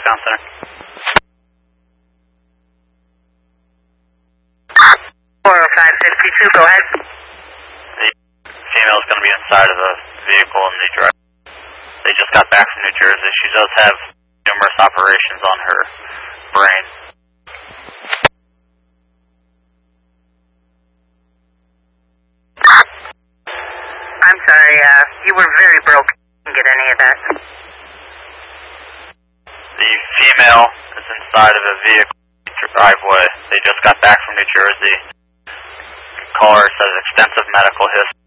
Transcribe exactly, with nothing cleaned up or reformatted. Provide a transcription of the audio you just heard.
Town Center. four oh five fifty-two, go ahead. The female is going to be inside of the vehicle in the drive. They just got back from New Jersey. She does have numerous operations on her brain. I'm sorry, uh, you were very broke. Didn't get any of that. The female is inside of a vehicle driveway. They just got back from New Jersey. Caller says extensive medical history.